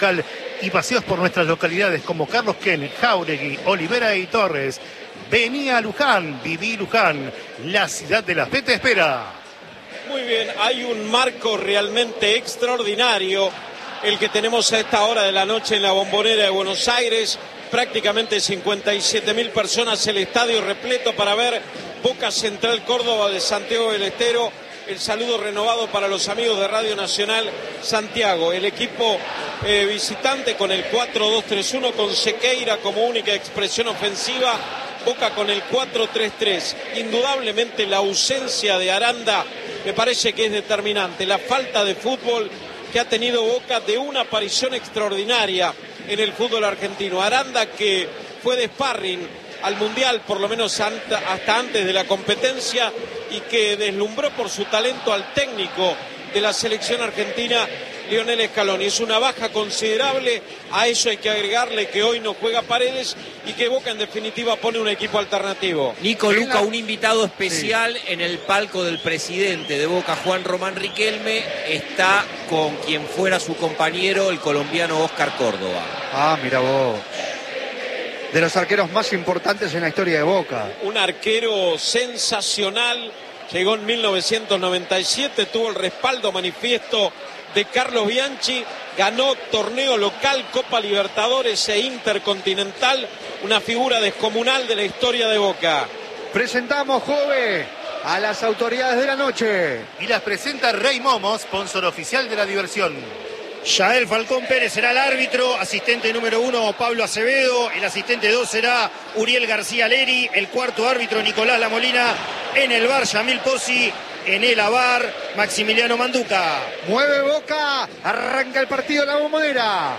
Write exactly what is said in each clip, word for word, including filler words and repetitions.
y paseos por nuestras localidades como Carlos Ken, Jáuregui, Olivera y Torres. Vení a Luján, viví Luján, la ciudad de la fe te espera. Muy bien, hay un marco realmente extraordinario, el que tenemos a esta hora de la noche en la Bombonera de Buenos Aires. Prácticamente cincuenta y siete mil personas, el estadio repleto para ver Boca Central Córdoba de Santiago del Estero. El saludo renovado para los amigos de Radio Nacional Santiago. El equipo eh, visitante con el cuatro dos tres uno, con Sequeira como única expresión ofensiva. Boca con el cuatro tres tres. Indudablemente la ausencia de Aranda me parece que es determinante. La falta de fútbol que ha tenido Boca, de una aparición extraordinaria en el fútbol argentino. Aranda, que fue de sparring al Mundial, por lo menos hasta antes de la competencia, y que deslumbró por su talento al técnico de la selección argentina, Lionel Scaloni. Es una baja considerable, a eso hay que agregarle que hoy no juega Paredes y que Boca en definitiva pone un equipo alternativo. Nico Luca, un invitado especial sí. En el palco del presidente de Boca, Juan Román Riquelme, está con quien fuera su compañero, el colombiano Oscar Córdoba. Ah, mira vos. De los arqueros más importantes en la historia de Boca. Un arquero sensacional, llegó en mil novecientos noventa y siete, tuvo el respaldo manifiesto de Carlos Bianchi, ganó torneo local, Copa Libertadores e Intercontinental, una figura descomunal de la historia de Boca. Presentamos, Jove, a las autoridades de la noche. Y las presenta Rey Momo, sponsor oficial de la diversión. Yael Falcón Pérez será el árbitro, asistente número uno Pablo Acevedo, el asistente dos será Uriel García Leri, el cuarto árbitro Nicolás Lamolina, en el bar Yamil Pozzi, en el A V A R Maximiliano Manduca. Mueve Boca, arranca el partido de la Bombonera.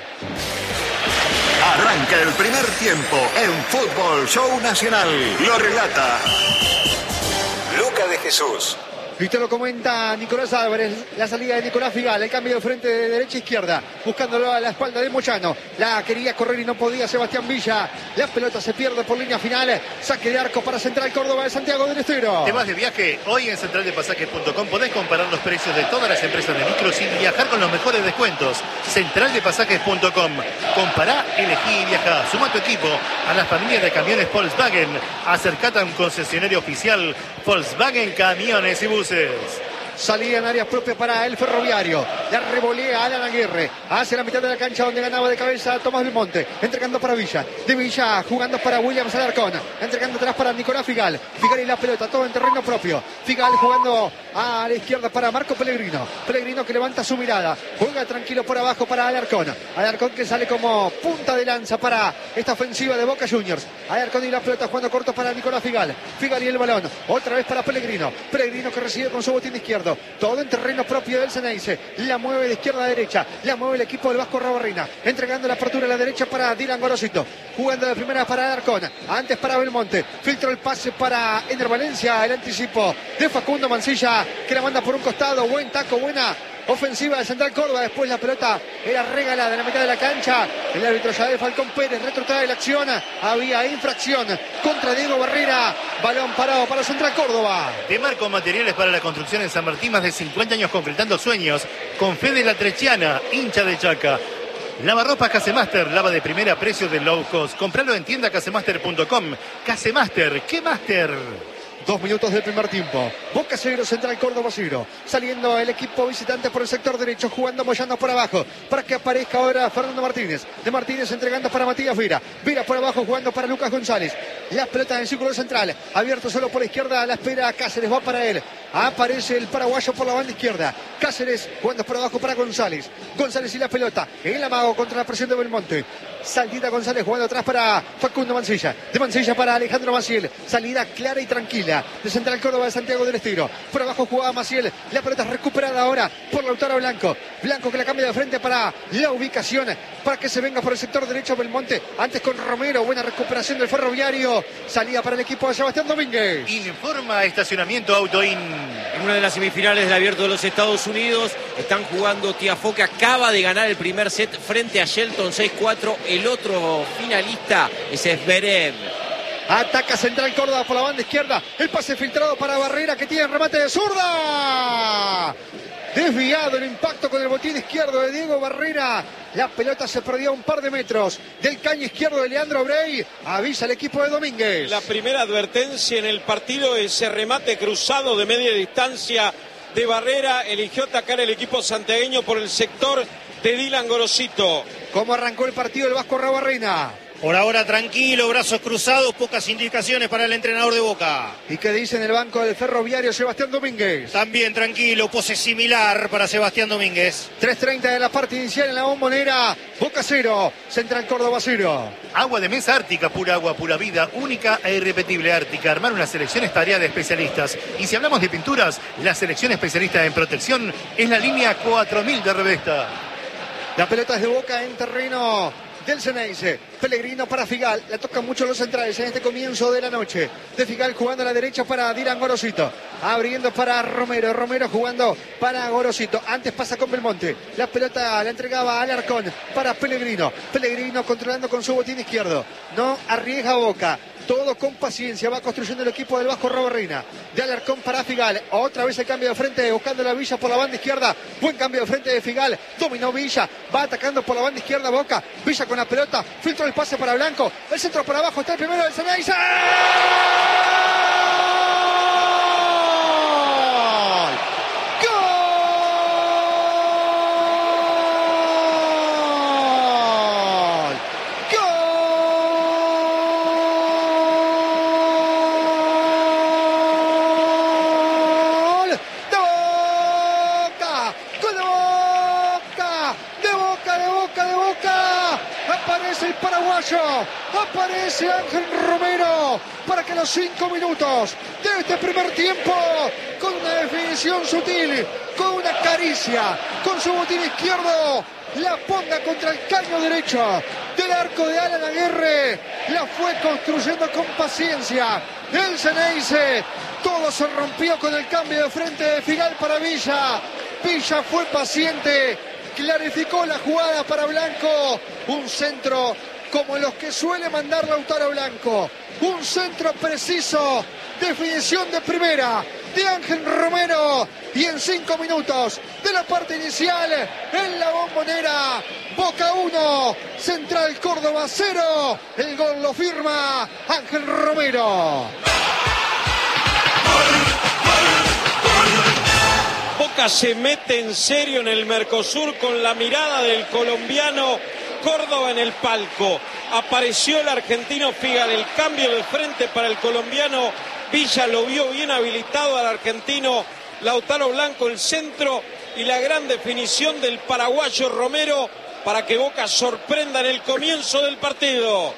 Arranca el primer tiempo en Fútbol Show Nacional. Lo relata Luca de Jesús. Y te lo comenta Nicolás Álvarez, la salida de Nicolás Figal, el cambio de frente de derecha a izquierda, buscándolo a la espalda de Moyano. La quería correr y no podía Sebastián Villa. La pelota se pierde por línea final. Saque de arco para Central Córdoba de Santiago del Estero. ¿Te vas de viaje? Hoy en central de pasajes punto com podés comparar los precios de todas las empresas de micros y viajar con los mejores descuentos. central de pasajes punto com. Compará, elegí y viajá. Suma tu equipo a las familias de camiones Volkswagen. Acercate a un concesionario oficial Volkswagen Camiones y Buses. Salía en áreas propias para el Ferroviario. La revolea Alan Aguirre hacia la mitad de la cancha, donde ganaba de cabeza Tomás Belmonte, entregando para Villa. De Villa jugando para Williams Alarcón, entregando atrás para Nicolás Figal. Figal y la pelota, todo en terreno propio. Figal jugando a la izquierda para Marco Pellegrino. Pellegrino que levanta su mirada, juega tranquilo por abajo para Alarcón. Alarcón que sale como punta de lanza para esta ofensiva de Boca Juniors. Alarcón y la pelota jugando corto para Nicolás Figal. Figal y el balón, otra vez para Pellegrino. Pellegrino que recibe con su botín izquierdo. Todo en terreno propio del Ceneice. La mueve de izquierda a derecha. La mueve el equipo del Vasco Rabarrina. Entregando la apertura a la derecha para Dylan Gorosito. Jugando de primera para Alarcón. Antes para Belmonte. Filtró el pase para Ener Valencia. El anticipo de Facundo Mancilla, que la manda por un costado. Buen taco, buena ofensiva de Central Córdoba. Después la pelota era regalada en la mitad de la cancha. El árbitro Yael Falcón Pérez retrotrae la acción. Había infracción contra Diego Barrera. Balón parado para Central Córdoba. De Marco Materiales para la Construcción en San Martín, más de cincuenta años concretando sueños. Con Fede Latrechiana, hincha de Chaca. Lavarropas Casemaster, lava de primera, precio de low cost. Compralo en tienda casemaster punto com. Casemaster, ¿qué máster? Dos minutos del primer tiempo. Boca cero, Central Córdoba cero. Saliendo el equipo visitante por el sector derecho, jugando Moyano por abajo, para que aparezca ahora Fernando Martínez. De Martínez entregando para Matías Vira. Vira por abajo jugando para Lucas González. La pelota en el círculo central, abierto solo por la izquierda, a la espera Cáceres, va para él. Aparece el paraguayo por la banda izquierda. Cáceres jugando por abajo para González. González y la pelota. El amago contra la presión de Belmonte. Salida González jugando atrás para Facundo Mancilla. De Mancilla para Alejandro Maciel. Salida clara y tranquila de Central Córdoba de Santiago del Estero. Por abajo jugaba Maciel. La pelota es recuperada ahora por Lautaro Blanco. Blanco que la cambia de frente para la ubicación, para que se venga por el sector derecho Belmonte. Antes con Romero. Buena recuperación del Ferroviario. Salida para el equipo de Sebastián Domínguez. Informa Estacionamiento Autoin. En una de las semifinales del Abierto de los Estados Unidos están jugando Tiafoe, que acaba de ganar el primer set frente a Shelton seis cuatro. El otro finalista es Zverev. Ataca Central Córdoba por la banda izquierda. El pase filtrado para Barrera, que tiene remate de zurda. Desviado el impacto con el botín izquierdo de Diego Barrera. La pelota se perdió a un par de metros del caño izquierdo de Leandro Brey. Avisa el equipo de Domínguez. La primera advertencia en el partido, ese remate cruzado de media distancia de Barrera. Eligió atacar el equipo santiagueño por el sector de Dylan Gorosito. ¿Cómo arrancó el partido el Vasco Arruabarrena? Por ahora tranquilo, brazos cruzados, pocas indicaciones para el entrenador de Boca. ¿Y qué dice en el banco del Ferroviario Sebastián Domínguez? También tranquilo, pose similar para Sebastián Domínguez. tres treinta de la parte inicial en la Bombonera. Boca cero, Central Córdoba cero. Agua de mesa Ártica, pura agua, pura vida, única e irrepetible Ártica. Armar una selección es tarea de especialistas. Y si hablamos de pinturas, la selección especialista en protección es la línea cuatro mil de Revesta. La pelota es de Boca en terreno del Ceneice. Pellegrino para Figal. La tocan mucho los centrales en este comienzo de la noche. De Figal jugando a la derecha para Dylan Gorosito. Abriendo para Romero. Romero jugando para Gorosito. Antes pasa con Belmonte. La pelota la entregaba a Alarcón para Pellegrino. Pellegrino controlando con su botín izquierdo. No arriesga Boca. Todo con paciencia. Va construyendo el equipo del Vasco Arruabarrena. De Alarcón para Figal. Otra vez el cambio de frente. Buscando la Villa por la banda izquierda. Buen cambio de frente de Figal. Dominó Villa. Va atacando por la banda izquierda Boca. Villa con la pelota. Filtró el pase para Blanco. El centro para abajo. Está el primero del Ceneice. El paraguayo, aparece Ángel Romero para que los cinco minutos de este primer tiempo, con una definición sutil, con una caricia, con su botín izquierdo, la ponga contra el caño derecho del arco de Alan Aguirre. La fue construyendo con paciencia el Ceneice. Todo se rompió con el cambio de frente de Figal para Villa. Villa fue paciente, clarificó la jugada para Blanco. Un centro como los que suele mandar Lautaro Blanco. Un centro preciso. Definición de primera de Ángel Romero. Y en cinco minutos de la parte inicial en la Bombonera, Boca uno, Central Córdoba cero. El gol lo firma Ángel Romero. Boca se mete en serio en el Mercosur con la mirada del colombiano. Córdoba en el palco. Apareció el argentino Figal. El cambio de frente para el colombiano Villa lo vio bien habilitado al argentino Lautaro Blanco. El centro y la gran definición del paraguayo Romero para que Boca sorprenda en el comienzo del partido.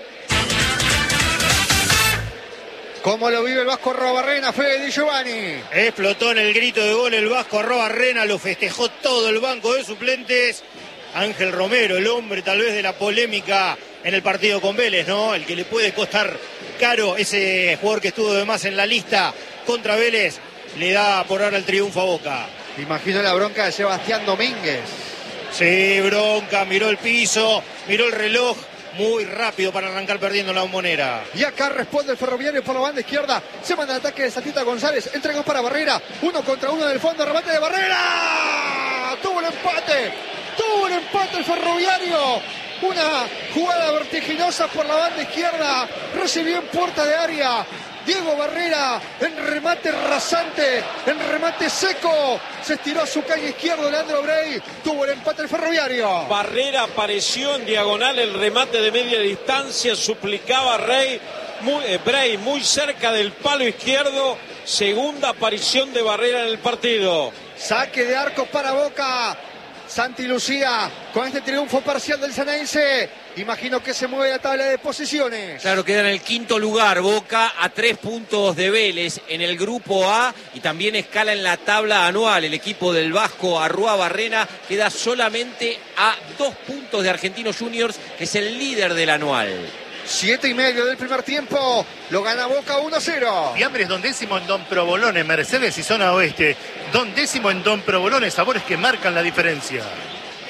¿Cómo lo vive el Vasco Arruabarrena, Fede Di Giovanni? Explotó en el grito de gol el Vasco Arruabarrena, lo festejó todo el banco de suplentes. Ángel Romero, el hombre tal vez de la polémica en el partido con Vélez, ¿no? El que le puede costar caro, ese jugador que estuvo de más en la lista contra Vélez, le da por ahora el triunfo a Boca. Imagino la bronca de Sebastián Domínguez. Sí, bronca, miró el piso, miró el reloj. Muy rápido para arrancar perdiendo la Bombonera. Y acá responde el Ferroviario por la banda izquierda. Se manda el ataque de Satita González. Entregó para Barrera. Uno contra uno del fondo. Remate de Barrera. Tuvo el empate. Tuvo el empate el Ferroviario. Una jugada vertiginosa por la banda izquierda. Recibió en puerta de área Diego Barrera en remate rasante, en remate seco. Se estiró a su calle izquierdo Leandro Brey. Tuvo el empate el Ferroviario. Barrera apareció en diagonal, el remate de media distancia. Suplicaba Rey, muy, eh, Brey muy cerca del palo izquierdo. Segunda aparición de Barrera en el partido. Saque de arco para Boca. Santi Lucía con este triunfo parcial del Ceneice. Imagino que se mueve la tabla de posiciones. Claro, queda en el quinto lugar Boca a tres puntos de Vélez en el grupo A y también escala en la tabla anual. El equipo del Vasco Arruabarrena queda solamente a dos puntos de Argentinos Juniors, que es el líder del anual. Siete y medio del primer tiempo. Lo gana Boca uno a cero. Fiambres Don Décimo en Don Provolone, Mercedes y Zona Oeste. Don Décimo en Don Provolone, sabores que marcan la diferencia.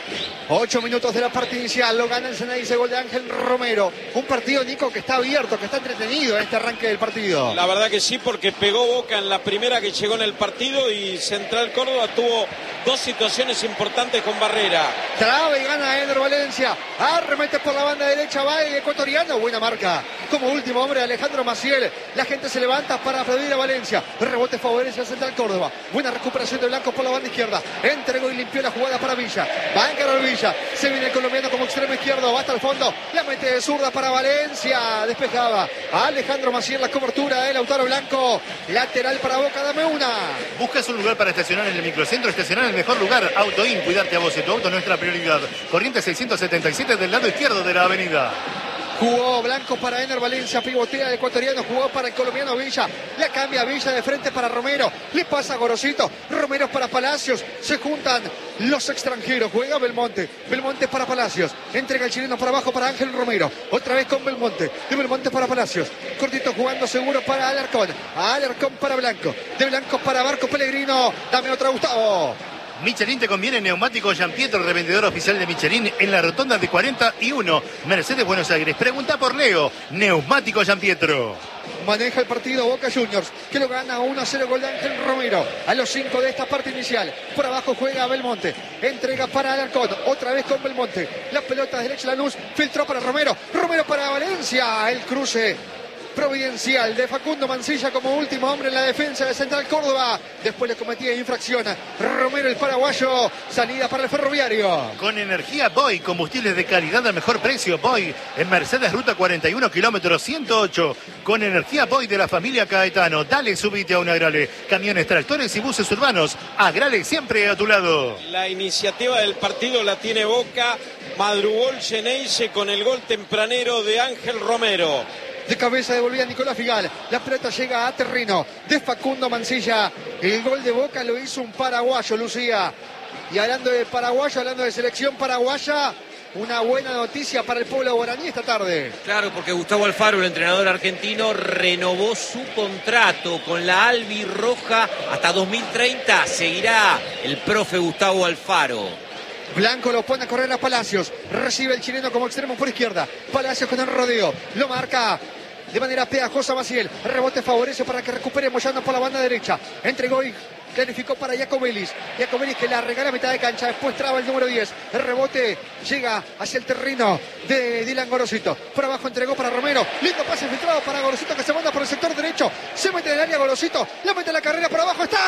Ocho minutos de la parte inicial, lo gana el Ceneice, gol de Ángel Romero. Un partido, Nico, que está abierto, que está entretenido en este arranque del partido. La verdad que sí, porque pegó Boca en la primera que llegó en el partido y Central Córdoba tuvo dos situaciones importantes con Barrera. Traba y gana Ender Valencia. Arremete por la banda derecha, va el ecuatoriano. Buena marca. Como último hombre, Alejandro Maciel. La gente se levanta para aplaudir a Valencia. Rebote favorece a Central Córdoba. Buena recuperación de Blanco por la banda izquierda. Entregó y limpió la jugada para Villa. Va a encarar Villa. Se viene el colombiano como extremo izquierdo. Va hasta el fondo. La mete de zurda para Valencia. Despejaba Alejandro Maciel. La cobertura de Lautaro Blanco. Lateral para Boca. Dame una. ¿Buscas un lugar para estacionar en el microcentro? Estacionar en el mejor lugar. Autoin, cuidarte a vos y tu auto, nuestra prioridad. Corriente seiscientos setenta y siete del lado izquierdo de la avenida. Jugó Blanco para Ener Valencia, pivotea el ecuatoriano, jugó para el colombiano Villa, la cambia Villa de frente para Romero, le pasa a Gorosito, Romero para Palacios, se juntan los extranjeros, juega Belmonte, Belmonte para Palacios, entrega el chileno para abajo para Ángel Romero, otra vez con Belmonte, de Belmonte para Palacios, cortito jugando seguro para Alarcón, Alarcón para Blanco, de Blanco para Barco Pellegrino, dame otra Gustavo. Michelin te conviene, neumático Gianpietro, revendedor oficial de Michelin en la rotonda de cuarenta y uno, Mercedes, Buenos Aires. Pregunta por Leo, neumático Gianpietro. Maneja el partido Boca Juniors, que lo gana uno a cero, gol de Ángel Romero. A los cinco de esta parte inicial. Por abajo juega Belmonte. Entrega para Alarcón. Otra vez con Belmonte. La pelota derecha Lanús. Filtró para Romero. Romero para Valencia. El cruce providencial de Facundo Mancilla como último hombre en la defensa de Central Córdoba. Después le cometía infracción Romero, el paraguayo. Salida para el Ferroviario. Con energía Boy, combustibles de calidad al mejor precio. Boy en Mercedes, ruta cuarenta y uno, kilómetros ciento ocho. Con energía Boy de la familia Caetano. Dale, subite a un Agrale. Camiones, tractores y buses urbanos. Agrale siempre a tu lado. La iniciativa del partido la tiene Boca. Madrugó el Ceneice con el gol tempranero de Ángel Romero. De cabeza devolvía Nicolás Figal. La pelota llega a terreno de Facundo Mancilla. El gol de Boca lo hizo un paraguayo, Lucía. Y hablando de paraguayo, hablando de selección paraguaya, una buena noticia para el pueblo guaraní esta tarde. Claro, porque Gustavo Alfaro, el entrenador argentino, renovó su contrato con la albirroja hasta dos mil treinta. Seguirá el profe Gustavo Alfaro. Blanco lo pone a correr a Palacios. Recibe el chileno como extremo por izquierda. Palacios con el rodeo. Lo marca de manera pegajosa Maciel. Rebote favorece para que recupere Moyano por la banda derecha. Entregó y clarificó para Jacobelis. Jacobelis que la regala a mitad de cancha. Después traba el número diez. El rebote llega hacia el terreno de Dylan Gorosito. Por abajo entregó para Romero. Lindo pase filtrado para Gorosito que se manda por el sector derecho. Se mete en el área Gorosito. La mete en la carrera por abajo. ¡Está!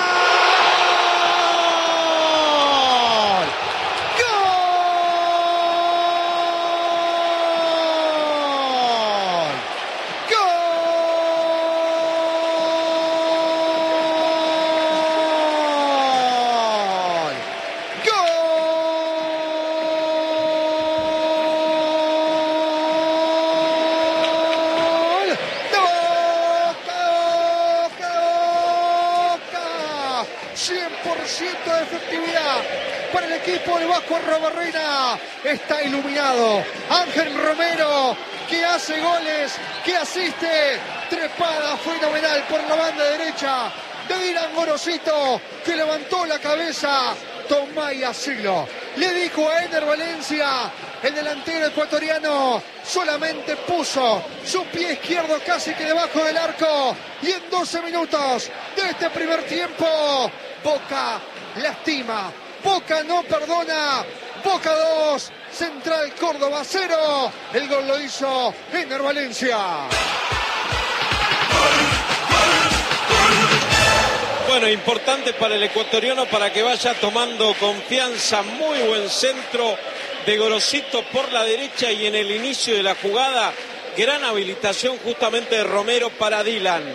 Está iluminado Ángel Romero, que hace goles, que asiste, trepada fenomenal por la banda derecha de Dylan Gorosito, que levantó la cabeza. Tomay Asilo le dijo a Ener Valencia, el delantero ecuatoriano solamente puso su pie izquierdo casi que debajo del arco, y en doce minutos de este primer tiempo Boca lastima, Boca no perdona. Boca dos, Central Córdoba cero. El gol lo hizo Ener Valencia. Bueno, importante para el ecuatoriano para que vaya tomando confianza. Muy buen centro de Gorosito por la derecha y en el inicio de la jugada, gran habilitación justamente de Romero para Dylan.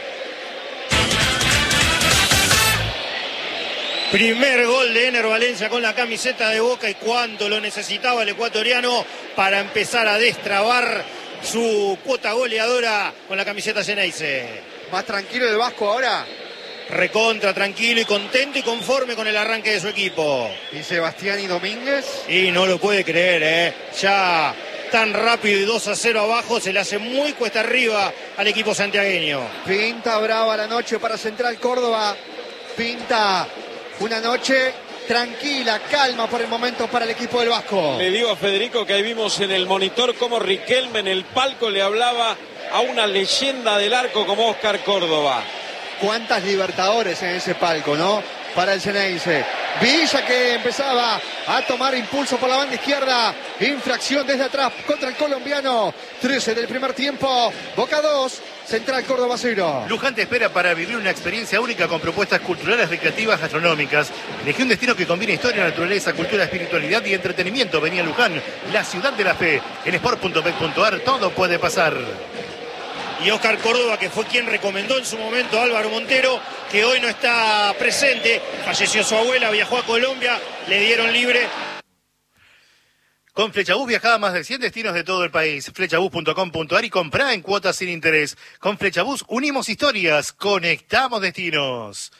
Primer gol de Ener Valencia con la camiseta de Boca, y cuánto lo necesitaba el ecuatoriano para empezar a destrabar su cuota goleadora con la camiseta Ceneice. Más tranquilo el Vasco ahora. Recontra, tranquilo y contento y conforme con el arranque de su equipo. Y Sebastián y Domínguez. Y no lo puede creer, ¿eh? Ya tan rápido y dos a cero abajo, se le hace muy cuesta arriba al equipo santiagueño. Pinta brava la noche para Central Córdoba. Pinta una noche tranquila, calma por el momento para el equipo del Vasco. Le digo a Federico que ahí vimos en el monitor cómo Riquelme en el palco le hablaba a una leyenda del arco como Oscar Córdoba. Cuántas Libertadores en ese palco, ¿no? Para el Xeneize. Villa que empezaba a tomar impulso por la banda izquierda. Infracción desde atrás contra el colombiano. trece del primer tiempo. Boca dos. Central Córdoba cero. Luján te espera para vivir una experiencia única con propuestas culturales, recreativas, gastronómicas. Elegí un destino que combine historia, naturaleza, cultura, espiritualidad y entretenimiento. Venía Luján, la ciudad de la fe. En sport punto bet punto ar todo puede pasar. Y Oscar Córdoba, que fue quien recomendó en su momento a Álvaro Montero, que hoy no está presente. Falleció su abuela, viajó a Colombia, le dieron libre. Con Flechabús viajaba a más de cien destinos de todo el país. Flechabús punto com punto ar y comprá en cuotas sin interés. Con Flechabús unimos historias, conectamos destinos.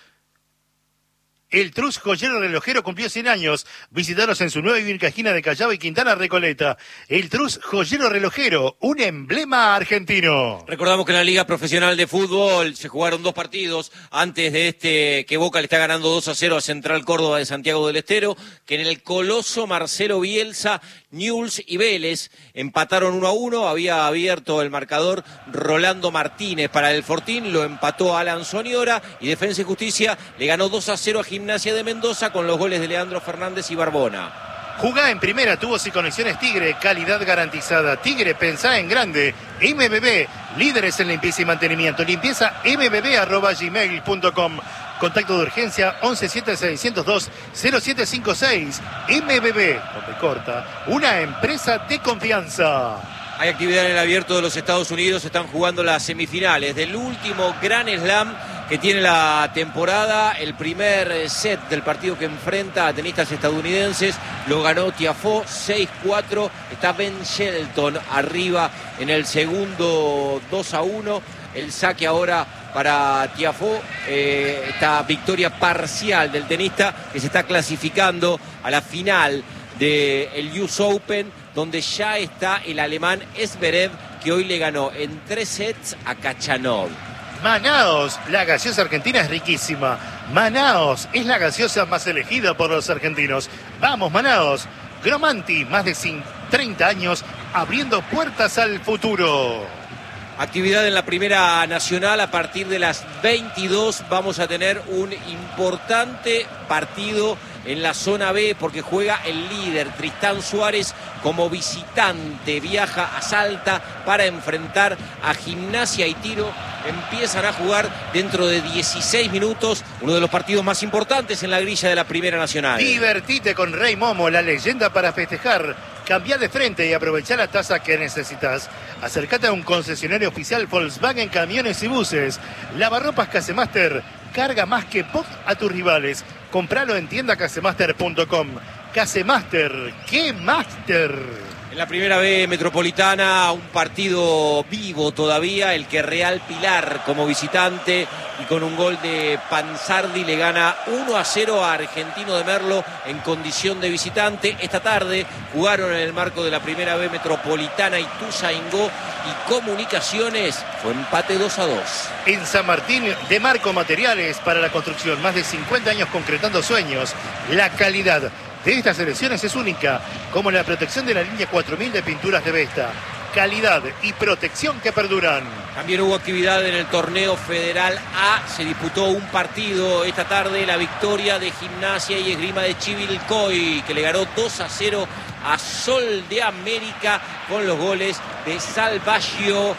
El Trus Joyero Relojero cumplió cien años. Visítanos en su nueva y única esquina de Callao y Quintana Recoleta. El Trus Joyero Relojero, un emblema argentino. Recordamos que en la Liga Profesional de Fútbol se jugaron dos partidos antes de este, que Boca le está ganando dos a cero a Central Córdoba de Santiago del Estero, que en el Coloso Marcelo Bielsa, Newell's y Vélez empataron uno a uno. Había abierto el marcador Rolando Martínez para el Fortín, lo empató Alan Soniora y Defensa y Justicia le ganó dos a cero a Gimnasia de Mendoza con los goles de Leandro Fernández y Barbona. Jugá en primera, tubos y conexiones Tigre, calidad garantizada. Tigre, pensá en grande. M B B, líderes en limpieza y mantenimiento. Limpieza m b b arroba gmail punto com. Contacto de urgencia once siete seiscientos dos cero siete cinco seis. M B B, donde corta, una empresa de confianza. Hay actividad en el Abierto de los Estados Unidos, están jugando las semifinales del último Gran Slam que tiene la temporada. El primer set del partido que enfrenta a tenistas estadounidenses lo ganó Tiafoe seis cuatro. Está Ben Shelton arriba en el segundo dos a uno. El saque ahora para Tiafoe, eh, esta victoria parcial del tenista que se está clasificando a la final del U S Open, donde ya está el alemán Zverev, que hoy le ganó en tres sets a Khachanov. Manaos, la gaseosa argentina es riquísima. Manaos es la gaseosa más elegida por los argentinos. Vamos, Manaos. Gromanti, más de treinta años, abriendo puertas al futuro. Actividad en la Primera Nacional a partir de las veintidós. Vamos a tener un importante partido en la zona B porque juega el líder Tristán Suárez como visitante. Viaja a Salta para enfrentar a Gimnasia y Tiro. Empiezan a jugar dentro de dieciséis minutos uno de los partidos más importantes en la grilla de la Primera Nacional. Divertite con Rey Momo, la leyenda para festejar. Cambia de frente y aprovecha la tasa que necesitas. Acércate a un concesionario oficial Volkswagen Camiones y Buses. Lavarropas Casemaster. Carga más que pop a tus rivales. Compralo en tienda casemaster punto com. Casemaster, ¡qué máster! En la Primera B Metropolitana, un partido vivo todavía, el que Real Pilar como visitante y con un gol de Panzardi le gana uno a cero a Argentino de Merlo en condición de visitante. Esta tarde jugaron en el marco de la Primera B Metropolitana Ituzaingó y Comunicaciones, fue empate dos a dos. En San Martín, de Marco Materiales para la construcción, más de cincuenta años concretando sueños. La calidad de estas selecciones es única, como la protección de la línea cuatro mil de pinturas de Vesta. Calidad y protección que perduran. También hubo actividad en el torneo Federal A. Se disputó un partido esta tarde, la victoria de Gimnasia y Esgrima de Chivilcoy, que le ganó dos a cero a Sol de América con los goles de Salvaggio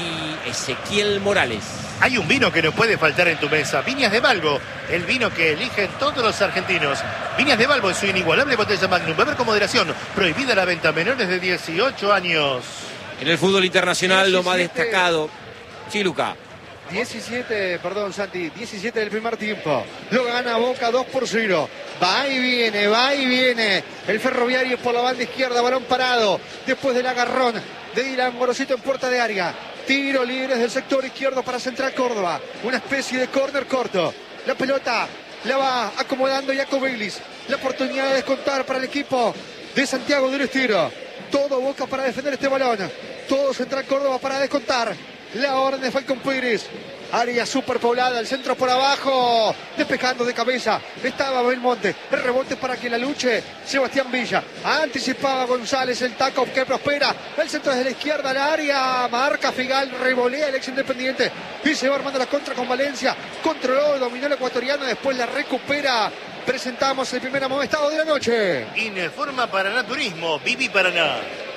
y Ezequiel Morales. Hay un vino que no puede faltar en tu mesa. Viñas de Balbo, el vino que eligen todos los argentinos. Viñas de Balbo en su inigualable botella Magnum. Beber con moderación. Prohibida la venta a menores de dieciocho años. En el fútbol internacional diecisiete. Lo más destacado. Sí, Luca. diecisiete, perdón Santi, diecisiete del primer tiempo. Lo gana Boca dos por cero. Va y viene, va y viene. El Ferroviario por la banda izquierda, balón parado. Después del agarrón de Dylan Morosito en puerta de área. Tiro libre del sector izquierdo para Central Córdoba. Una especie de córner corto. La pelota la va acomodando Jaco Baylis. La oportunidad de descontar para el equipo de Santiago del Estero. Todo Boca para defender este balón. Todo Central Córdoba para descontar. La orden de Falcón Pérez. Área superpoblada, el centro por abajo, despejando de cabeza. Estaba Belmonte, el rebote para que la luche Sebastián Villa. Anticipaba González, el taco que prospera. El centro desde la izquierda al área, marca Figal, revolea el ex Independiente y se va armando la contra con Valencia. Controló, dominó el ecuatoriano, después la recupera. Presentamos el primer amonestado de la noche. Informa Paraná Turismo, Vivi Paraná.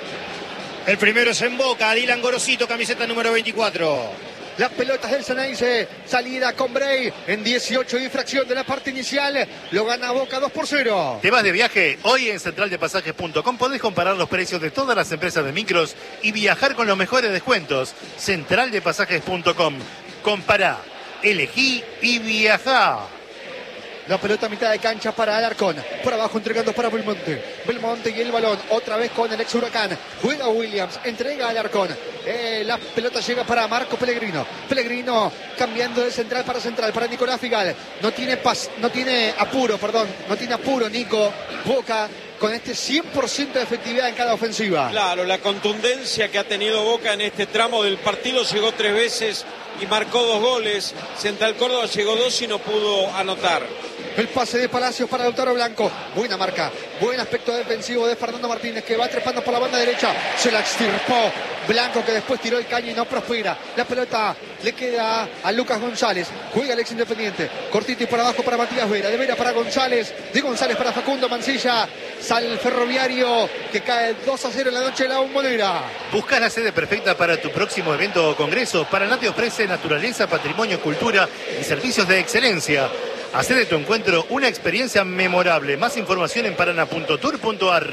El primero es en Boca, Dylan Gorosito, camiseta número veinticuatro. Las pelotas del Ceneice, salida con Bray en dieciocho de infracción de la parte inicial. Lo gana Boca dos por cero. ¿Te vas de viaje? Hoy en central de pasajes punto com podés comparar los precios de todas las empresas de micros y viajar con los mejores descuentos. central de pasajes punto com. Compará, elegí y viajá. La pelota a mitad de cancha para Alarcón. Por abajo entregando para Belmonte. Belmonte y el balón. Otra vez con el ex Huracán. Juega Williams. Entrega a Alarcón. Eh, la pelota llega para Marco Pellegrino. Pellegrino cambiando de central para central. Para Nicolás Figal. No tiene pas, no tiene apuro, perdón. No tiene apuro Nico. Boca con este cien por ciento de efectividad en cada ofensiva. Claro, la contundencia que ha tenido Boca en este tramo del partido. Llegó tres veces y marcó dos goles. Central Córdoba llegó dos y no pudo anotar. El pase de Palacios para Lautaro Blanco. Buena marca. Buen aspecto defensivo de Fernando Martínez, que va trepando por la banda derecha. Se la extirpó Blanco, que después tiró el caño y no prospera. La pelota le queda a Lucas González. Juega el ex Independiente. Cortito y por abajo para Matías Vera. De Vera para González. De González para Facundo Mancilla. Sale el Ferroviario, que cae dos a cero en la noche de la Bombonera. ¿Buscas la sede perfecta para tu próximo evento o congreso? Paraná te ofrece naturaleza, patrimonio, cultura y servicios de excelencia. Hacé de tu encuentro una experiencia memorable. Más información en paraná punto tour punto ar.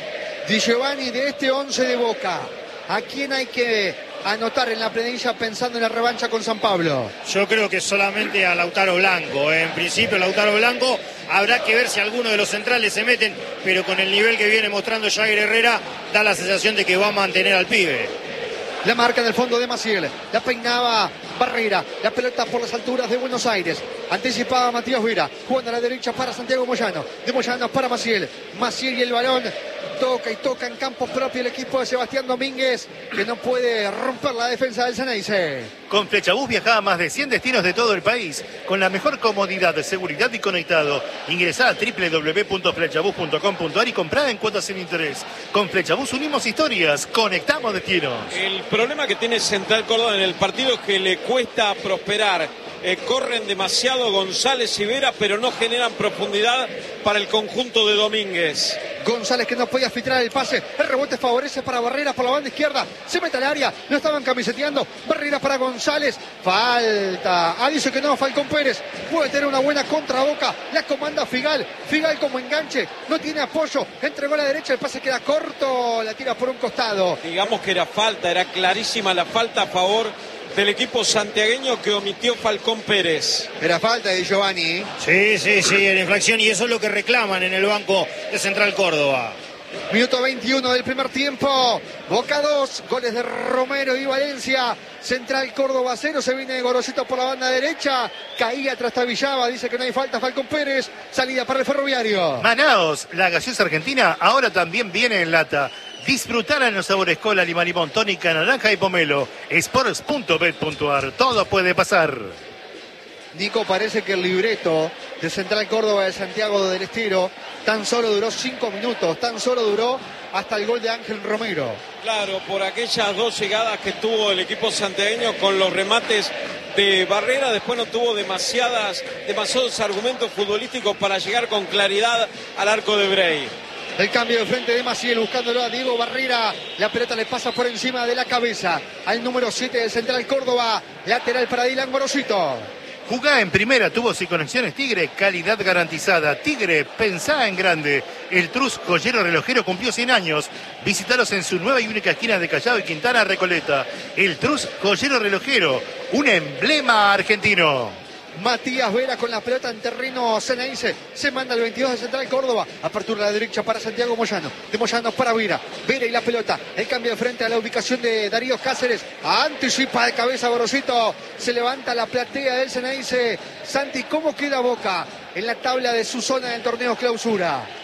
Di Giovanni, de este once de Boca, ¿a quién hay que anotar en la planilla pensando en la revancha con San Pablo? Yo creo que solamente a Lautaro Blanco. En principio Lautaro Blanco, habrá que ver si alguno de los centrales se meten, pero con el nivel que viene mostrando Jair Herrera, da la sensación de que va a mantener al pibe. La marca en el fondo de Maciel. La peinaba Barrera. La pelota por las alturas de Buenos Aires. Anticipaba Matías Vera. Jugando a la derecha para Santiago Moyano. De Moyano para Maciel. Maciel y el balón. Toca y toca en campo propio el equipo de Sebastián Domínguez, que no puede romper la defensa del Ceneice. Con Flechabús viaja a más de cien destinos de todo el país, con la mejor comodidad, seguridad y conectado. Ingresá a doble u doble u doble u punto flechabús punto com punto ar y comprá en cuotas sin interés. Con Flechabús unimos historias, conectamos destinos. El problema que tiene Central Córdoba en el partido es que le cuesta prosperar. Eh, corren demasiado González y Vera, pero no generan profundidad para el conjunto de Domínguez. González, que no podía filtrar el pase. El rebote favorece para Barrera por la banda izquierda. Se mete al área. Lo estaban camiseteando. Barrera para González. Falta. Ah, dice que no. Falcón Pérez puede tener una buena contra Boca. La comanda Figal. Figal como enganche. No tiene apoyo. Entregó a la derecha. El pase queda corto. La tira por un costado. Digamos que era falta. Era clarísima la falta a favor del equipo santiagueño que omitió Falcón Pérez. Era falta de Giovanni. Sí, sí, sí, en infracción, y eso es lo que reclaman en el banco de Central Córdoba. Minuto veintiuno del primer tiempo. Boca dos, goles de Romero y Valencia. Central Córdoba cero, se viene Gorosito por la banda derecha. Caía tras Tabillaba, dice que no hay falta Falcón Pérez. Salida para el Ferroviario. Manaos, la gaseosa argentina ahora también viene en lata. Disfrutar en los sabores cola, lima, limón, tónica, naranja y pomelo. Sports punto bet punto ar. Todo puede pasar. Nico, parece que el libreto de Central Córdoba de Santiago del Estero tan solo duró cinco minutos, tan solo duró hasta el gol de Ángel Romero. Claro, por aquellas dos llegadas que tuvo el equipo santiagueño con los remates de Barrera, después no tuvo demasiadas, demasiados argumentos futbolísticos para llegar con claridad al arco de Bray. El cambio de frente de Maciel buscándolo a Diego Barrera. La pelota le pasa por encima de la cabeza al número siete del Central Córdoba. Lateral para Dylan Gorosito. Jugá en primera, tubos y conexiones Tigre, calidad garantizada. Tigre, pensá en grande. El Trus Joyero Relojero cumplió cien años. Visítalos en su nueva y única esquina de Callao y Quintana Recoleta. El Trus Joyero Relojero, un emblema argentino. Matías Vera con la pelota en terreno Ceneice. Se manda el veintidós de Central Córdoba. Apertura a la derecha para Santiago Moyano. De Moyano para Vera. Vera y la pelota. El cambio de frente a la ubicación de Darío Cáceres. Anticipa de cabeza Gorosito. Se levanta la platea del Ceneice. Santi, ¿cómo queda Boca en la tabla de su zona del torneo clausura?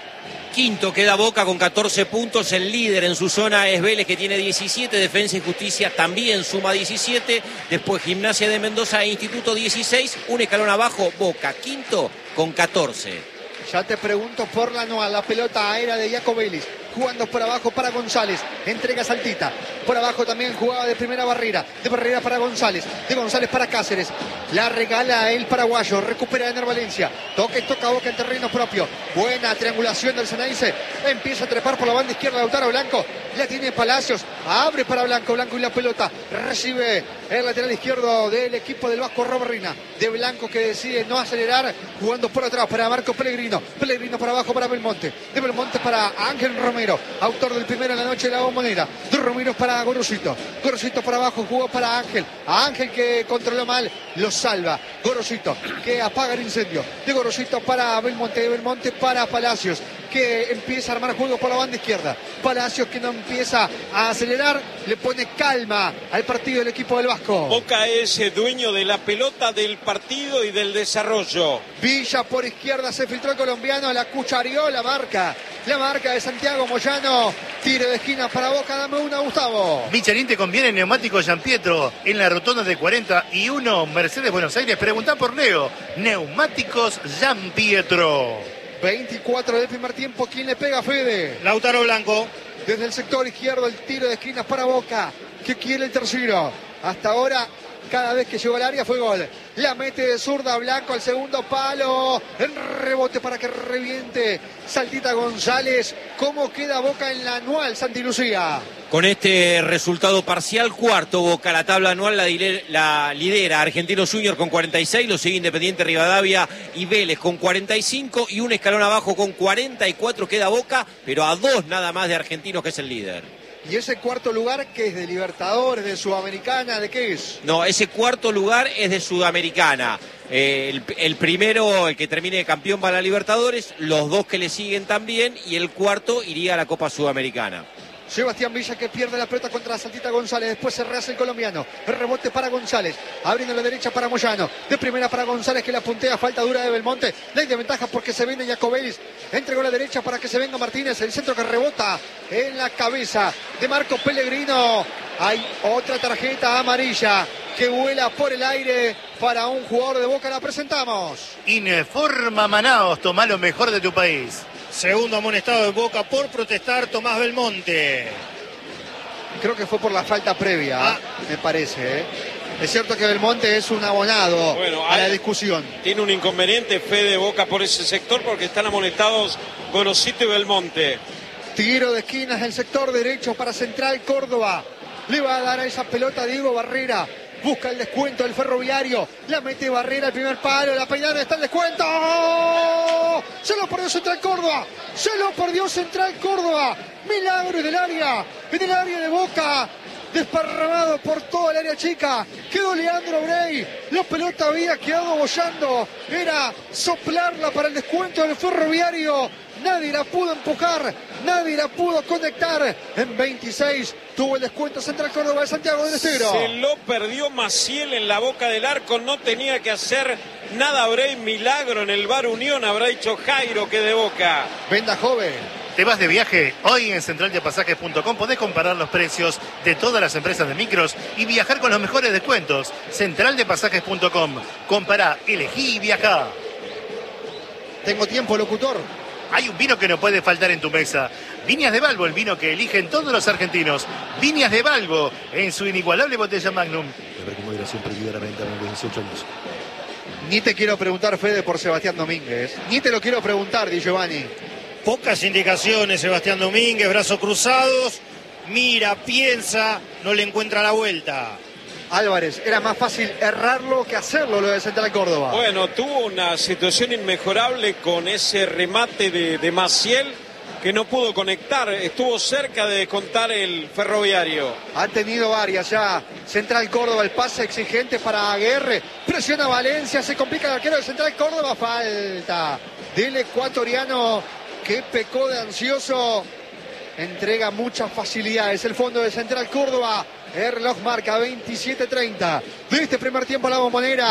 Quinto queda Boca con catorce puntos, el líder en su zona es Vélez que tiene diecisiete, Defensa y Justicia también suma diecisiete, después Gimnasia de Mendoza e Instituto dieciséis, un escalón abajo Boca, quinto con catorce. Ya te pregunto por la anual, la pelota aérea de Jacobelis, jugando por abajo para González, entrega Saltita, por abajo también jugaba de primera Barrera, de Barrera para González, de González para Cáceres, la regala el paraguayo, recupera Ener Valencia, toca y toca Boca en terreno propio, buena triangulación del Ceneice, empieza a trepar por la banda izquierda Lautaro Blanco, la tiene Palacios, abre para Blanco, Blanco y la pelota, recibe el lateral izquierdo del equipo del Vasco Robarrena, de Blanco que decide no acelerar, jugando por atrás para Marco Pellegrino, Pellegrino para abajo para Belmonte, de Belmonte para Ángel Romero, autor del primero en la noche de la Bombonera, de Romero para Gorosito, Gorosito para abajo, jugó para Ángel, a Ángel que controló mal, lo salva, Gorosito que apaga el incendio, de Gorosito para Belmonte, de Belmonte para Palacios, que empieza a armar juego por la banda izquierda, Palacios que no empieza a acelerar, le pone calma al partido del equipo del Vasco. Boca es dueño de la pelota, del partido y del desarrollo. Villa por izquierda, se filtró el colombiano, la cucharió, la marca, la marca de Santiago Moyano, tiro de esquina para Boca, dame una Gustavo. Michelin te conviene neumáticos Gianpietro en la rotonda de cuarenta y uno Mercedes Buenos Aires, preguntá por Leo, neumáticos Gianpietro. veinticuatro del primer tiempo, ¿quién le pega, Fede? Lautaro Blanco. Desde el sector izquierdo, el tiro de esquinas para Boca, que quiere el tercero. Hasta ahora, cada vez que llegó al área fue gol. La mete de zurda Blanco al segundo palo. El rebote para que reviente Saltita González. ¿Cómo queda Boca en la anual, Santi Lucía? Con este resultado parcial, cuarto Boca, la tabla anual la, la lidera Argentinos Junior con cuarenta y seis, lo sigue Independiente Rivadavia y Vélez con cuarenta y cinco y un escalón abajo con cuarenta y cuatro queda Boca, pero a dos nada más de Argentinos que es el líder. ¿Y ese cuarto lugar que es de Libertadores, de Sudamericana, de qué es? No, ese cuarto lugar es de Sudamericana. Eh, el, el primero, el que termine de campeón, va a la Libertadores, los dos que le siguen también y el cuarto iría a la Copa Sudamericana. Sebastián Villa que pierde la pelota contra Saltita González, después se rehace el colombiano, el rebote para González, abriendo la derecha para Moyano, de primera para González que la puntea, falta dura de Belmonte, ley de ventaja porque se viene Jacobelis, entregó la derecha para que se venga Martínez, el centro que rebota en la cabeza de Marco Pellegrino, hay otra tarjeta amarilla que vuela por el aire para un jugador de Boca, la presentamos. Informa Manaos, toma lo mejor de tu país. Segundo amonestado de Boca por protestar, Tomás Belmonte. Creo que fue por la falta previa, ah. me parece. ¿eh? Es cierto que Belmonte es un abonado bueno, a la hay, discusión. Tiene un inconveniente Fede Boca por ese sector porque están amonestados Gorosito y Belmonte. Tiro de esquinas del sector derecho para Central Córdoba. Le va a dar a esa pelota Diego Barrera. Busca el descuento del Ferroviario. La mete Barrera al primer palo. La peinada está el descuento. Se lo perdió Central Córdoba. Se lo perdió Central Córdoba. Milagro en el área. En el área de Boca. Desparramado por toda el área chica. Quedó Leandro Brey. La pelota había quedado bollando. Era soplarla para el descuento del Ferroviario. Nadie la pudo empujar, nadie la pudo conectar. En veintiséis tuvo el descuento Central Córdoba de Santiago del Estero. Se lo perdió Maciel en la boca del arco, no tenía que hacer nada Brey, milagro en el Bar Unión, habrá dicho Jairo que de Boca. Venda joven. ¿Te vas de viaje? Hoy en central de pasajes punto com podés comparar los precios de todas las empresas de micros y viajar con los mejores descuentos. central de pasajes punto com. Compará, elegí y viajá. Tengo tiempo, locutor. Hay un vino que no puede faltar en tu mesa. Viñas de Balbo, el vino que eligen todos los argentinos. Viñas de Balbo, en su inigualable botella Magnum. A ver cómo moderación prohibida a la venta a los dieciocho años. Ni te quiero preguntar, Fede, por Sebastián Domínguez. Ni te lo quiero preguntar, Di Giovanni. Pocas indicaciones, Sebastián Domínguez, brazos cruzados. Mira, piensa, no le encuentra la vuelta. Álvarez, era más fácil errarlo que hacerlo lo de Central Córdoba. Bueno, tuvo una situación inmejorable con ese remate de, de Maciel que no pudo conectar, estuvo cerca de descontar el Ferroviario. Ha tenido varias ya. Central Córdoba, el pase exigente para Aguerre. Presiona Valencia, se complica el arquero de Central Córdoba. Falta del ecuatoriano que pecó de ansioso. Entrega muchas facilidades el fondo de Central Córdoba. El reloj marca veintisiete treinta de este primer tiempo a la Bombonera.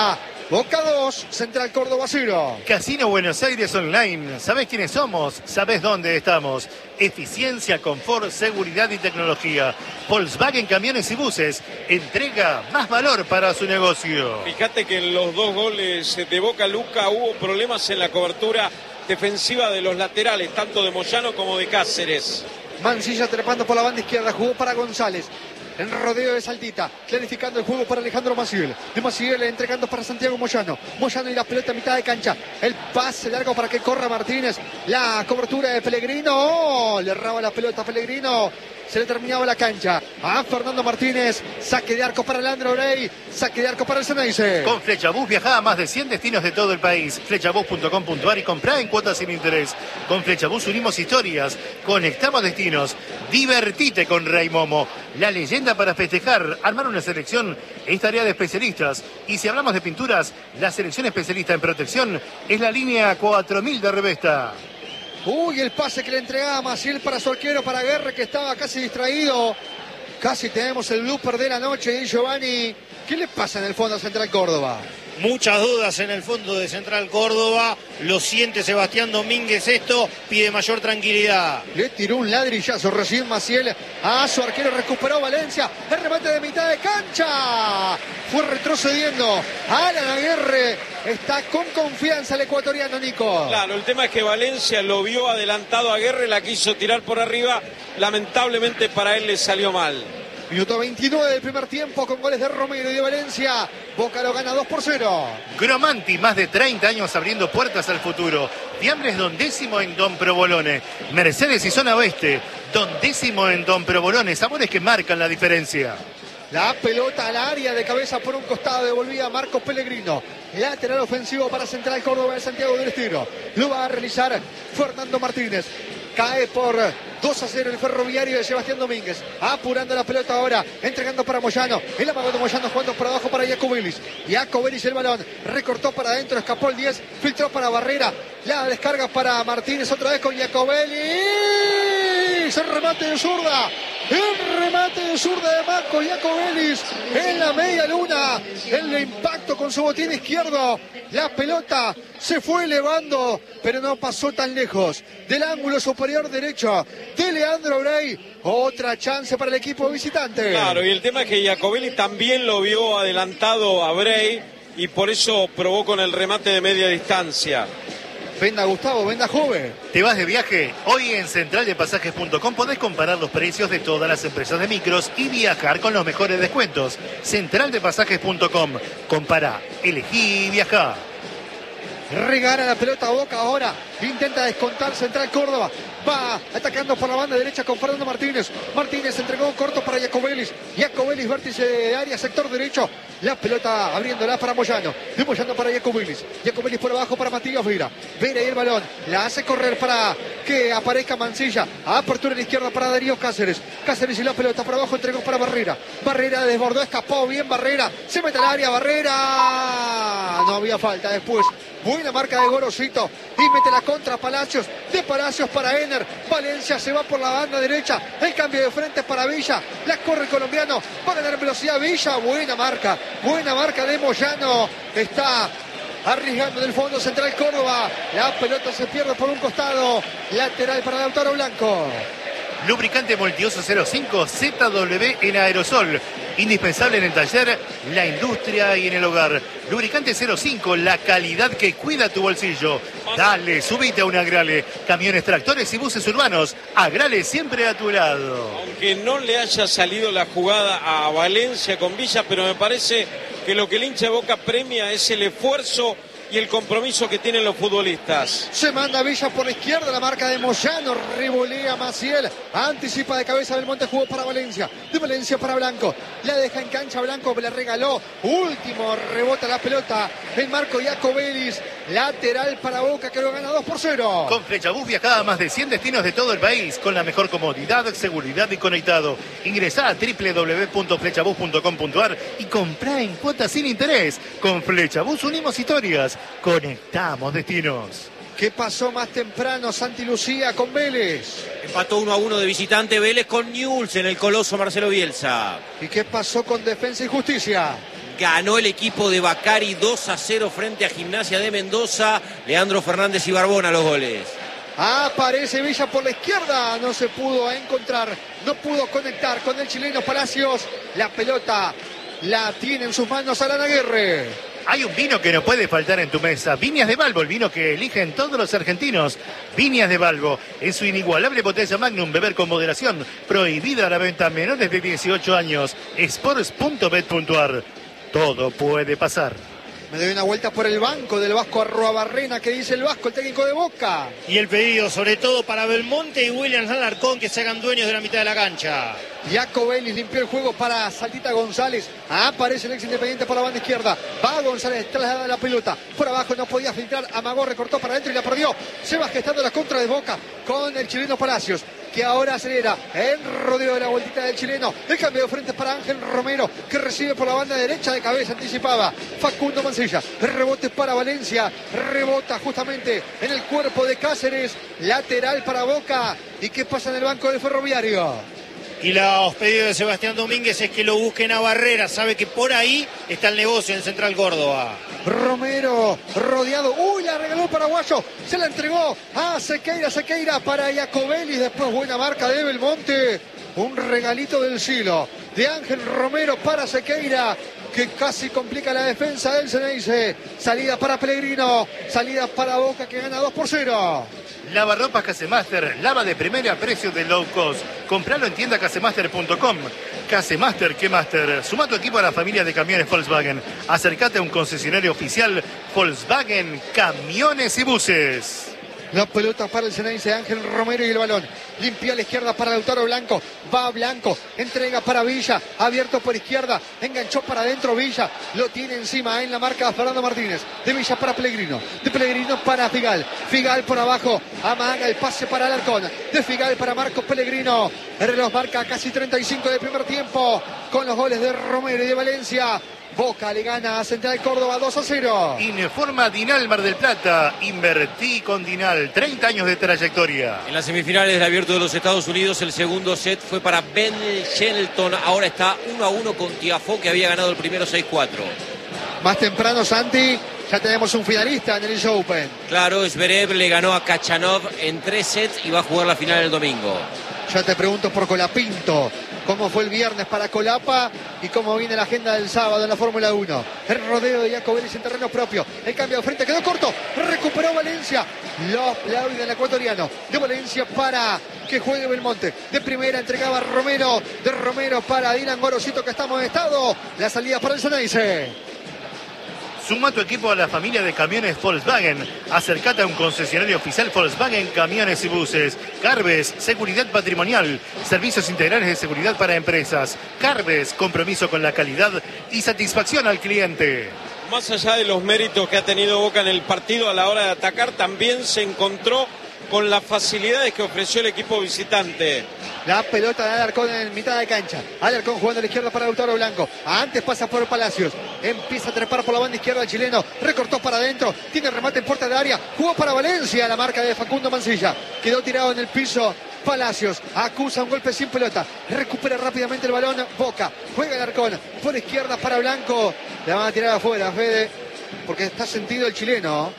Boca dos, Central Córdoba cero. Casino Buenos Aires Online. ¿Sabés quiénes somos? ¿Sabés dónde estamos? Eficiencia, confort, seguridad y tecnología. Volkswagen Camiones y Buses. Entrega más valor para su negocio. Fíjate que en los dos goles de Boca, Luca, hubo problemas en la cobertura defensiva de los laterales, tanto de Moyano como de Cáceres. Mancilla trepando por la banda izquierda, jugó para González. En rodeo de Saltita, clarificando el juego para Alejandro Maciel. De Maciel entregando para Santiago Moyano. Moyano y la pelota a mitad de cancha. El pase largo para que corra Martínez. La cobertura de Pellegrino. Oh, le erraba la pelota a Pellegrino. Se le terminaba la cancha a Fernando Martínez. Saque de arco para Leandro Brey. Saque de arco para el Ceneice. Con Flechabús viaja a más de cien destinos de todo el país. Flechabús punto com punto ar y comprá en cuotas sin interés. Con Flechabús unimos historias. Conectamos destinos. Divertite con Rey Momo. La leyenda para festejar. Armar una selección es tarea de especialistas. Y si hablamos de pinturas, la selección especialista en protección es la línea cuatro mil de Revesta. Uy, el pase que le entregaba Maciel para su arquero, para Guerre, que estaba casi distraído. Casi tenemos el blooper de la noche. Y Giovanni, ¿qué le pasa en el fondo a Central Córdoba? Muchas dudas en el fondo de Central Córdoba. Lo siente Sebastián Domínguez esto. Pide mayor tranquilidad. Le tiró un ladrillazo recién Maciel a su arquero. Recuperó Valencia. El remate de mitad de cancha. Fue retrocediendo. Alan Aguirre está con confianza el ecuatoriano, Nico. Claro, el tema es que Valencia lo vio adelantado a Aguirre. La quiso tirar por arriba. Lamentablemente para él le salió mal. Minuto veintinueve del primer tiempo con goles de Romero y de Valencia. Boca lo gana dos por cero. Gromanti, más de treinta años abriendo puertas al futuro. Fiambres Don Décimo en Don Provolone. Mercedes y Zona Oeste. Don Décimo en Don Provolone. Sabores que marcan la diferencia. La pelota al área de cabeza por un costado. Devolvía Marcos Pellegrino. Lateral ofensivo para Central Córdoba de Santiago del Estero. Lo va a realizar Fernando Martínez. Cae por dos a cero el Ferroviario de Sebastián Domínguez. Apurando la pelota ahora. Entregando para Moyano. El amago de Moyano jugando por abajo para Jacobelis. Jacobelis el balón. Recortó para adentro. Escapó el diez. Filtró para Barrera. La descarga para Martínez. Otra vez con Jacobelis. El remate de zurda. El remate de zurda de Marcos Jacobelis. En la media luna. El impacto con su botín izquierdo. La pelota se fue elevando, pero no pasó tan lejos del ángulo superior derecho de Leandro Brey. Otra chance para el equipo visitante. Claro, y el tema es que Jacobelli también lo vio adelantado a Brey y por eso probó con el remate de media distancia. Venda Gustavo, venda joven. ¿Te vas de viaje? Hoy en central de pasajes punto com podés comparar los precios de todas las empresas de micros y viajar con los mejores descuentos. central de pasajes punto com. Compará, elegí y viajá. Regala la pelota a Boca ahora. Intenta descontar Central Córdoba. Va atacando por la banda derecha con Fernando Martínez. Martínez entregó corto para Jacobelis. Jacobelis, vértice de área, sector derecho. La pelota abriéndola para Moyano. De Moyano para Jacobelis. Jacobelis por abajo para Matías Vera. Vera y el balón. La hace correr para que aparezca Mancilla. Apertura en la izquierda para Darío Cáceres. Cáceres y la pelota por abajo entregó para Barrera. Barrera desbordó, escapó bien Barrera. Se mete al área Barrera. No había falta después. Buena marca de Gorosito. Y mete la contra Palacios. De Palacios para Ener. Valencia se va por la banda derecha. El cambio de frente para Villa. La corre el colombiano. Va a ganar velocidad Villa. Buena marca. Buena marca de Moyano. Está arriesgando del fondo Central Córdoba. La pelota se pierde por un costado. Lateral para Lautaro Blanco. Lubricante Multiuso cero cinco Z W en aerosol. Indispensable en el taller, la industria y en el hogar. Lubricante cero cinco, la calidad que cuida tu bolsillo. Dale, subite a un Agrale. Camiones, tractores y buses urbanos. Agrale siempre a tu lado. Aunque no le haya salido la jugada a Valencia con Villa, pero me parece que lo que el hincha de Boca premia es el esfuerzo y el compromiso que tienen los futbolistas. Se manda Villa por la izquierda, la marca de Moyano, revolea Maciel, anticipa de cabeza del Monte, jugó para Valencia, de Valencia para Blanco, la deja en cancha Blanco, le regaló, último, rebota la pelota, el marco Jacobelis, lateral para Boca que lo gana dos por cero. Con Flechabús viajá a más de cien destinos de todo el país, con la mejor comodidad, seguridad y conectado. Ingresá a doble u doble u doble u punto flechabús punto com punto ar y comprá en cuotas sin interés. Con Flechabús unimos historias. Conectamos destinos. ¿Qué pasó más temprano Santi Lucía con Vélez? Empató uno a uno de visitante Vélez con Newell's en el Coloso Marcelo Bielsa. ¿Y qué pasó con Defensa y Justicia? ganó el equipo de Bacari dos a cero frente a Gimnasia de Mendoza. Leandro Fernández y Barbona los goles. Aparece Villa por la izquierda, no se pudo encontrar, no pudo conectar con el chileno Palacios. La pelota la tiene en sus manos Alan Aguirre. Hay un vino que no puede faltar en tu mesa. Viñas de Balbo, el vino que eligen todos los argentinos. Viñas de Balbo, en su inigualable botella Magnum, beber con moderación. Prohibida la venta a menores de dieciocho años. Sports punto bet punto ar. Todo puede pasar. Me doy una vuelta por el banco del Vasco Arruabarrena. ¿Qué dice el Vasco, el técnico de Boca? Y el pedido, sobre todo para Belmonte y Williams Alarcón, que se hagan dueños de la mitad de la cancha. Jaco Ellis limpió el juego para Saltita González. Aparece el ex Independiente por la banda izquierda. Va González, traslada la pelota. Por abajo no podía filtrar. Amagó, recortó para adentro y la perdió. Se va gestando la contra de Boca con el chileno Palacios, que ahora acelera el rodeo de la vueltita del chileno. El cambio de frente para Ángel Romero, que recibe por la banda derecha de cabeza, anticipaba Facundo Mancilla. El rebote para Valencia, rebota justamente en el cuerpo de Cáceres. Lateral para Boca. ¿Y qué pasa en el banco del Ferroviario? Y los pedidos de Sebastián Domínguez es que lo busquen a Barrera. Sabe que por ahí está el negocio en Central Córdoba. Romero rodeado. Uy, la regaló el paraguayo. Se la entregó a Sequeira. Sequeira para Jacobelli. Después buena marca de Belmonte. Un regalito del Silo de Ángel Romero para Sequeira, que casi complica la defensa del Ceneice. Salida para Pellegrino. Salida para Boca, que gana dos por cero. Lavarropas Casemaster, lava de primera a precio de low cost. Compralo en tienda casemaster punto com. Casemaster, ¿qué master? Suma tu equipo a la familia de camiones Volkswagen. Acércate a un concesionario oficial Volkswagen Camiones y Buses. La pelota para el Ceneice, Ángel Romero y el balón. Limpia a la izquierda para Lautaro Blanco. Va Blanco, entrega para Villa. Abierto por izquierda, enganchó para adentro Villa. Lo tiene encima en la marca Fernando Martínez. De Villa para Pellegrino. De Pellegrino para Figal. Figal por abajo. Amaga el pase para Alarcón. De Figal para Marcos Pellegrino. El reloj marca casi treinta y cinco del primer tiempo. Con los goles de Romero y de Valencia. Boca le gana a Central Córdoba dos a cero. Informa Dinal Mar del Plata. Invertí con Dinal. treinta años de trayectoria. En las semifinales del Abierto de los Estados Unidos, el segundo set fue para Ben Shelton. Ahora está uno a uno con Tiafoe, que había ganado el primero seis cuatro. Más temprano, Santi, ya tenemos un finalista en el U S Open. Claro, Zverev le ganó a Kachanov en tres sets y va a jugar la final el domingo. Ya te pregunto por Colapinto, cómo fue el viernes para Colapa y cómo viene la agenda del sábado en la Fórmula uno. El rodeo de Jacobelli en terreno propio. El cambio de frente quedó corto. Recuperó Valencia. Lo aplauden el ecuatoriano. De Valencia para que juegue Belmonte. De primera entregaba Romero. De Romero para Dylan Gorosito, que está amonestado. La salida para el Ceneice. Suma tu equipo a la familia de camiones Volkswagen. Acércate a un concesionario oficial Volkswagen Camiones y Buses. Carbes, seguridad patrimonial. Servicios integrales de seguridad para empresas. Carbes, compromiso con la calidad y satisfacción al cliente. Más allá de los méritos que ha tenido Boca en el partido a la hora de atacar, también se encontró con las facilidades que ofreció el equipo visitante. La pelota de Alarcón en mitad de cancha. Alarcón jugando a la izquierda para Lautaro Blanco. Antes pasa por Palacios. Empieza a trepar por la banda izquierda el chileno. Recortó para adentro. Tiene remate en puerta de área. Jugó para Valencia. La marca de Facundo Mancilla. Quedó tirado en el piso. Palacios acusa un golpe sin pelota. Recupera rápidamente el balón. Boca. Juega Alarcón. Por izquierda para Blanco. La van a tirar afuera, Fede. Porque está sentido el chileno.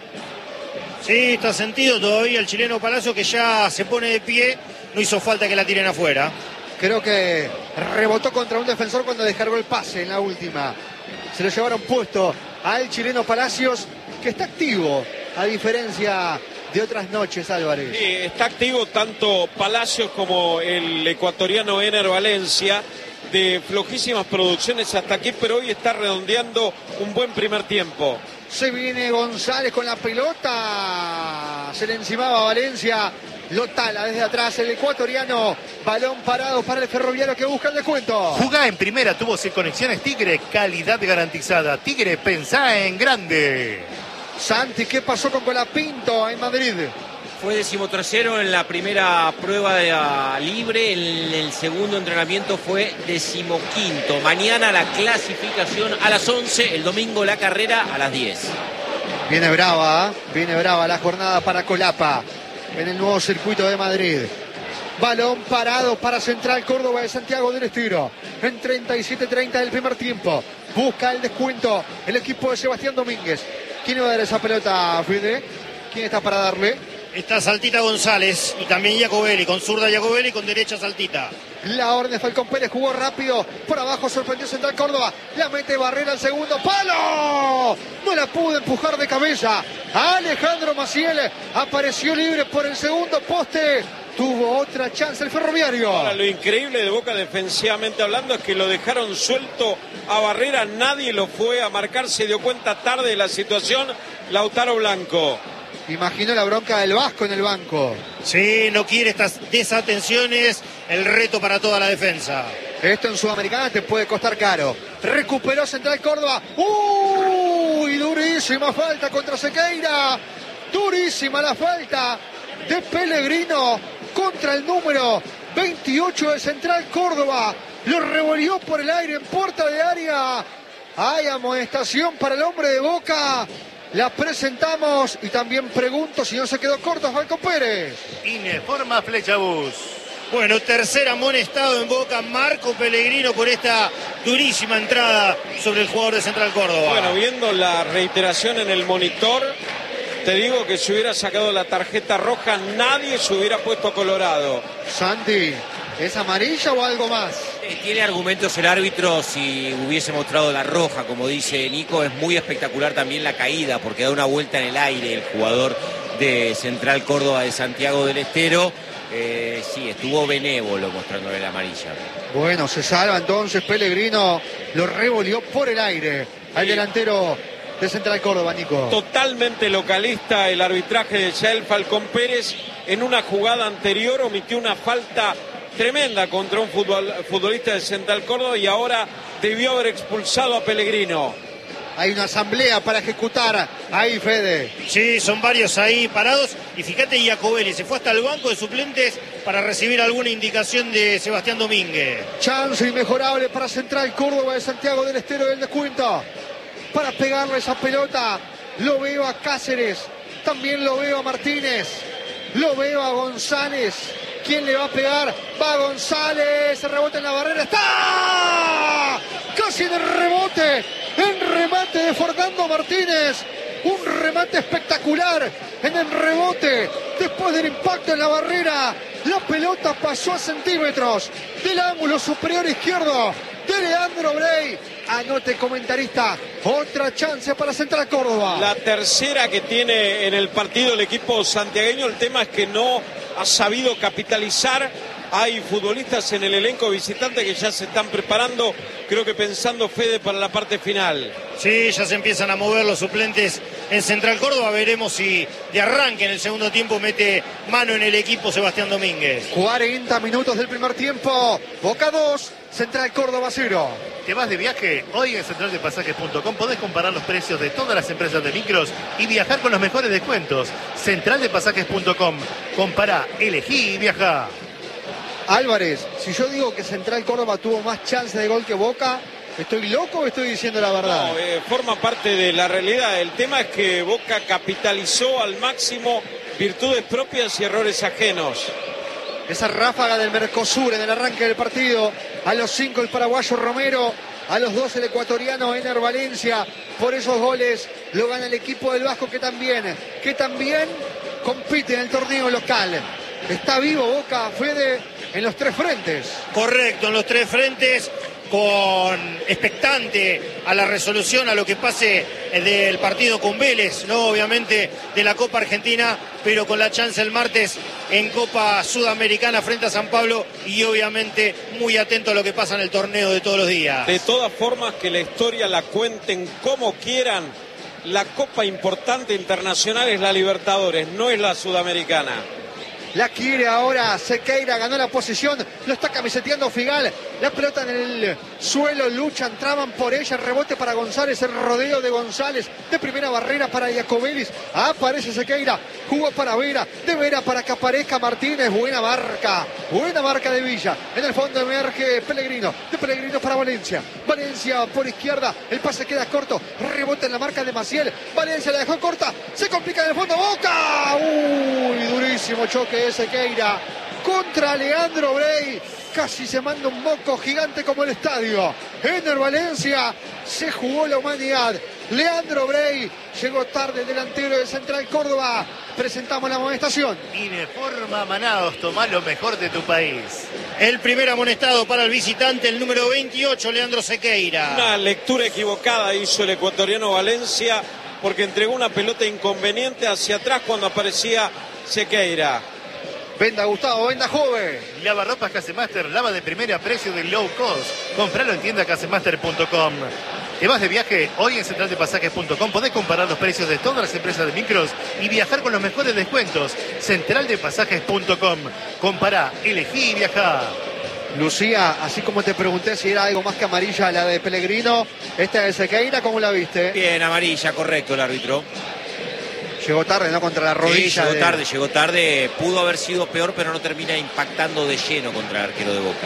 Sí, está sentido todavía el chileno Palacio, que ya se pone de pie. No hizo falta que la tiren afuera. Creo que rebotó contra un defensor cuando descargó el pase en la última. Se lo llevaron puesto al chileno Palacios, que está activo, a diferencia de otras noches, Álvarez. Sí, está activo tanto Palacios como el ecuatoriano Ener Valencia, de flojísimas producciones hasta aquí, pero hoy está redondeando un buen primer tiempo. Se viene González con la pelota. Se le encimaba a Valencia. Lo tala desde atrás el ecuatoriano. Balón parado para el Ferroviario, que busca el descuento. Jugá en primera, tuvo conexiones Tigre, calidad garantizada. Tigre, pensá en grande. Santi, ¿qué pasó con Colapinto en Madrid? Fue decimotercero en la primera prueba de, uh, libre, en el segundo entrenamiento fue decimoquinto. Mañana la clasificación a las once, el domingo la carrera a las diez. Viene brava, ¿eh? Viene brava la jornada para Colapa en el nuevo circuito de Madrid. Balón parado para Central Córdoba de Santiago del Estero. En treinta y siete treinta del primer tiempo. Busca el descuento el equipo de Sebastián Domínguez. ¿Quién va a dar esa pelota, Fede? ¿Quién está para darle? Está Saltita González y también Jacobelli. Con zurda Jacobelli y con derecha Saltita. La orden de Falcón Pérez, jugó rápido. Por abajo sorprendió Central Córdoba. La mete Barrera al segundo palo. No la pudo empujar de cabeza. Alejandro Maciel apareció libre por el segundo poste. Tuvo otra chance el Ferroviario. Ahora, lo increíble de Boca defensivamente hablando es que lo dejaron suelto a Barrera. Nadie lo fue a marcar. Se dio cuenta tarde de la situación Lautaro Blanco. Imaginó la bronca del Vasco en el banco. Sí, no quiere estas desatenciones. El reto para toda la defensa. Esto en Sudamericana te puede costar caro. Recuperó Central Córdoba. ¡Uy! Durísima falta contra Sequeira. Durísima la falta de Pellegrino contra el número veintiocho de Central Córdoba. Lo revolvió por el aire en puerta de área. Hay amonestación para el hombre de Boca. La presentamos y también pregunto si no se quedó corto Falcón Pérez. Informa Flechabús. Bueno, tercer amonestado en Boca, Marco Pellegrino, por esta durísima entrada sobre el jugador de Central Córdoba. Bueno, viendo la reiteración en el monitor, te digo que si hubiera sacado la tarjeta roja, nadie se hubiera puesto colorado. Santi, ¿es amarilla o algo más? Eh, tiene argumentos el árbitro. Si hubiese mostrado la roja, como dice Nico, es muy espectacular también la caída, porque da una vuelta en el aire el jugador de Central Córdoba de Santiago del Estero. Eh, sí, estuvo benévolo mostrándole la amarilla. Bueno, se salva entonces Pellegrino, lo revolvió por el aire al Sí. delantero de Central Córdoba, Nico. Totalmente localista el arbitraje de Yael Falcón Pérez. En una jugada anterior omitió una falta tremenda contra un futbol, futbolista de Central Córdoba y ahora debió haber expulsado a Pellegrino. Hay una asamblea para ejecutar ahí, Fede. Sí, son varios ahí parados. Y fíjate, Jacobelli se fue hasta el banco de suplentes para recibir alguna indicación de Sebastián Domínguez. Chance inmejorable para Central Córdoba de Santiago del Estero del descuento. Para pegarle esa pelota, lo veo a Cáceres, también lo veo a Martínez, lo veo a González. ¿Quién le va a pegar? Va González, se rebota en la barrera, ¡está! Casi en el rebote, en remate de Fernando Martínez. Un remate espectacular en el rebote. Después del impacto en la barrera, la pelota pasó a centímetros del ángulo superior izquierdo de Leandro Brey. Anote, comentarista, otra chance para Central Córdoba. La tercera que tiene en el partido el equipo santiagueño. El tema es que no ha sabido capitalizar. Hay futbolistas en el elenco visitante que ya se están preparando, creo que pensando, Fede, para la parte final. Sí, ya se empiezan a mover los suplentes en Central Córdoba. Veremos si de arranque en el segundo tiempo mete mano en el equipo Sebastián Domínguez. cuarenta minutos del primer tiempo. Boca dos, Central Córdoba cero. ¿Te vas de viaje? Hoy en central de pasajes punto com podés comparar los precios de todas las empresas de micros y viajar con los mejores descuentos. central de pasajes punto com. Compará, elegí y viajá. Álvarez, si yo digo que Central Córdoba tuvo más chance de gol que Boca, ¿estoy loco o estoy diciendo la verdad? No, eh, forma parte de la realidad. El tema es que Boca capitalizó al máximo virtudes propias y errores ajenos. Esa ráfaga del Mercosur en el arranque del partido. A los cinco el paraguayo Romero, a los dos el ecuatoriano Ener Valencia. Por esos goles lo gana el equipo del Vasco, que también, que también compite en el torneo local. Está vivo Boca, Fede, en los tres frentes. Correcto, en los tres frentes, con expectante a la resolución, a lo que pase del partido con Vélez, no obviamente de la Copa Argentina, pero con la chance el martes en Copa Sudamericana frente a San Pablo y obviamente muy atento a lo que pasa en el torneo de todos los días. De todas formas, que la historia la cuenten como quieran, la Copa importante internacional es la Libertadores, no es la Sudamericana. La quiere ahora Sequeira, ganó la posición, lo está camiseteando Figal. La pelota en el suelo, luchan, traban por ella, rebote para González, el rodeo de González, de primera barrera para Jacobelli. Aparece Sequeira, jugó para Vera, de Vera para que aparezca Martínez. Buena marca, buena marca de Villa. En el fondo emerge Pellegrino, de Pellegrino para Valencia. Valencia por izquierda, el pase queda corto, rebote en la marca de Maciel. Valencia la dejó corta, se complica en el fondo, Boca. Uy, durísimo choque de Sequeira. contra Leandro Bray. Casi se manda un moco gigante como el estadio. Ener Valencia, se jugó la humanidad. Leandro Bray llegó tarde, el delantero de Central Córdoba. Presentamos la amonestación. Ineforma Manaos, tomá lo mejor de tu país. El primer amonestado para el visitante, el número veintiocho, Leandro Sequeira. Una lectura equivocada hizo el ecuatoriano Valencia, porque entregó una pelota inconveniente hacia atrás cuando aparecía Sequeira. Venda Gustavo, venda joven. Lavarropas Casemaster, lava de primera, precio del low cost. Compralo en tienda casemaster punto com. ¿Te vas de viaje? Hoy en central de pasajes punto com podés comparar los precios de todas las empresas de micros y viajar con los mejores descuentos. central de pasajes punto com. Compará, elegí y viajá. Lucía, así como te pregunté si era algo más que amarilla la de Pellegrino, esta de Sequeira, ¿cómo la viste? Bien, amarilla, correcto el árbitro. Llegó tarde, ¿no? Contra la rodilla. Sí, llegó de... tarde, llegó tarde. Pudo haber sido peor, pero no termina impactando de lleno contra el arquero de Boca.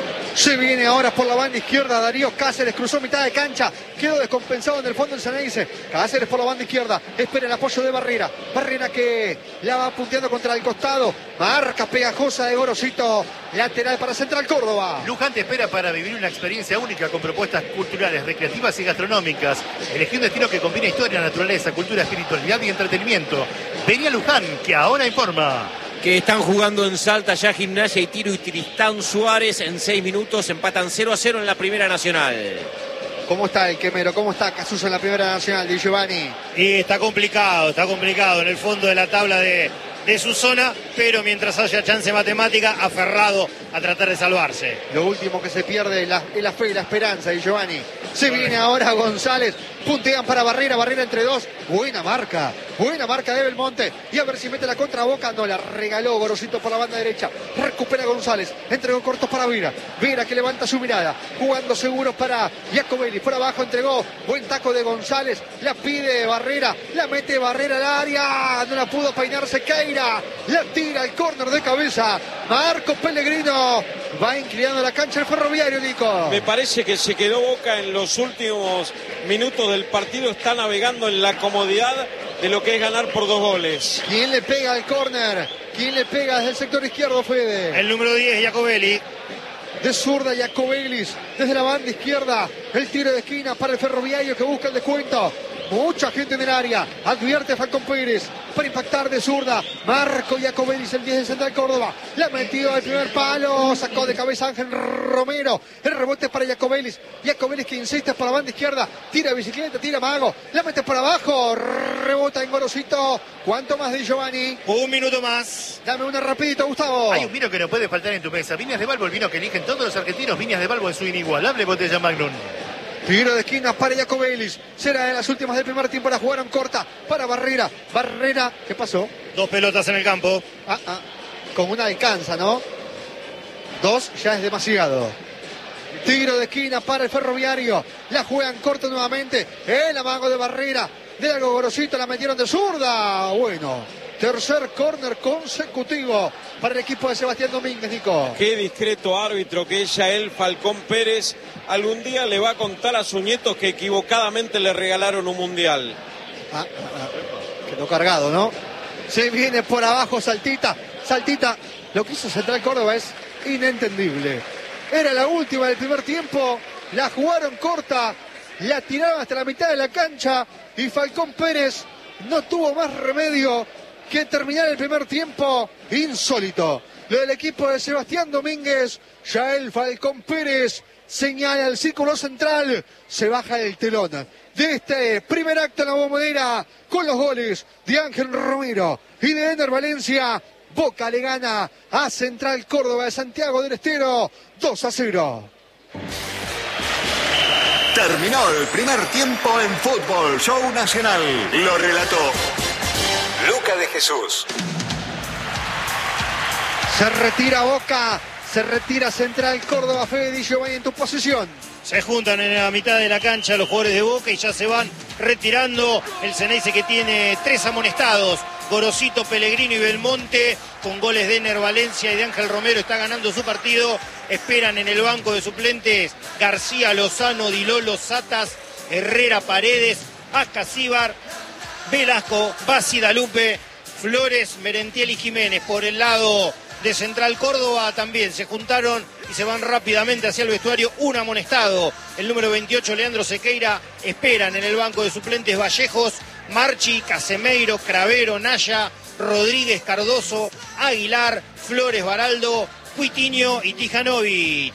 Se viene ahora por la banda izquierda Darío Cáceres, cruzó mitad de cancha, quedó descompensado en el fondo el Ceneice. Cáceres por la banda izquierda, espera el apoyo de Barrera. Barrera que la va punteando contra el costado. Marca pegajosa de Gorosito, lateral para Central Córdoba. Luján te espera para vivir una experiencia única con propuestas culturales, recreativas y gastronómicas. Elegí un destino que combina historia, naturaleza, cultura, espiritualidad y entretenimiento. Vení a Luján, que ahora informa. Que están jugando en Salta ya Gimnasia y Tiro y Tristán Suárez. En seis minutos empatan cero a cero en la Primera Nacional. ¿Cómo está el Quemero? ¿Cómo está Casuso en la Primera Nacional, Di Giovanni? Y está complicado, está complicado en el fondo de la tabla de, de su zona, pero mientras haya chance matemática, aferrado a tratar de salvarse. Lo último que se pierde es la, es la fe y la esperanza, Di Giovanni. Se viene ahora González, puntean para Barrera, Barrera entre dos. Buena marca, buena marca de Belmonte. Y a ver si mete la contra Boca. No, la regaló Gorosito por la banda derecha. Recupera González, entregó cortos para Vera. Vera que levanta su mirada, jugando seguro para Jacobelli. Por abajo entregó, buen taco de González. La pide Barrera, la mete Barrera al área. No la pudo peinar Sequeira. La tira al córner de cabeza. Marcos Pellegrino va inclinando la cancha el Ferroviario, Nico. Me parece que se quedó Boca en los últimos minutos del partido. Está navegando en la comodidad de lo que es ganar por dos goles. ¿Quién le pega al córner? ¿Quién le pega desde el sector izquierdo, Fede? El número diez, Jacobelli. De zurda, Jacobelli. Desde la banda izquierda, el tiro de esquina para el Ferroviario que busca el descuento. Mucha gente en el área. Advierte Falcón Pérez para impactar de zurda. Marco Jacobelli, el diez de Central Córdoba. La metió al primer palo. Sacó de cabeza Ángel Romero. El rebote para Jacobelli. Jacobelli que insiste por la banda izquierda. Tira bicicleta, tira Mago. La mete por abajo. Rebota en Gorosito. ¿Cuánto más de Giovanni? Un minuto más. Dame una rapidito, Gustavo. Hay un vino que no puede faltar en tu mesa. Viñas de Balbo, el vino que eligen todos los argentinos. Viñas de Balbo en su inigualable botella Magnum. Tiro de esquina para Jacobelli. Será de las últimas del primer tiempo. La jugaron corta para Barrera. Barrera, ¿qué pasó? Dos pelotas en el campo. Ah, ah. Con una alcanza, ¿no? Dos ya es demasiado. Tiro de esquina para el Ferroviario. La juegan corta nuevamente. El amago de Barrera. De algo Gorosito, la metieron de zurda. Bueno, tercer córner consecutivo para el equipo de Sebastián Domínguez, Nico. Qué discreto árbitro que es Yael Falcón Pérez. Algún día le va a contar a sus nietos que equivocadamente le regalaron un mundial. Ah, ah, ah. Quedó cargado, ¿no? Se viene por abajo Saltita. Saltita, lo que hizo Central Córdoba es inentendible. Era la última del primer tiempo. La jugaron corta. La tiraron hasta la mitad de la cancha. Y Falcón Pérez no tuvo más remedio que terminar el primer tiempo. Insólito. Lo del equipo de Sebastián Domínguez. Yael Falcón Pérez señala el círculo central. Se baja el telón de este primer acto en la Bombonera con los goles de Ángel Romero y de Ener Valencia. Boca le gana a Central Córdoba de Santiago del Estero dos a cero. Terminó el primer tiempo en Fútbol Show Nacional. Lo relató Luca de Jesús. Se retira Boca, se retira Central Córdoba. Fede Di Giovanni en tu posición. Se juntan en la mitad de la cancha los jugadores de Boca y ya se van retirando. El Ceneice que tiene tres amonestados. Gorosito, Pellegrino y Belmonte, con goles de Ener Valencia y de Ángel Romero, está ganando su partido. Esperan en el banco de suplentes García, Lozano, Dilolo, Satas, Herrera, Paredes, Ascasíbar, Velasco, Basi, Dalupe, Flores, Merentiel y Jiménez. Por el lado de Central Córdoba también se juntaron y se van rápidamente hacia el vestuario. Un amonestado, el número veintiocho, Leandro Sequeira. Esperan en el banco de suplentes Vallejos, Marchi, Casemeiro, Cravero, Naya, Rodríguez, Cardoso, Aguilar, Flores, Baraldo, Cuitiño y Tijanovic.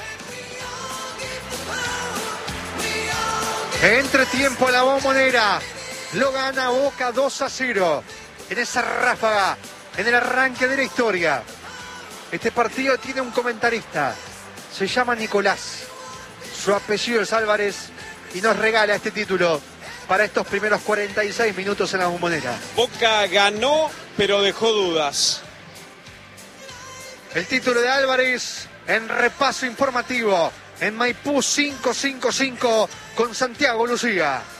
Entretiempo a la Bombonera. Lo gana Boca dos a cero. En esa ráfaga, en el arranque de la historia. Este partido tiene un comentarista. Se llama Nicolás. Su apellido es Álvarez y nos regala este título para estos primeros cuarenta y seis minutos en la Bombonera. Boca ganó, pero dejó dudas. El título de Álvarez en repaso informativo en Maipú quinientos cincuenta y cinco con Santiago Lucía.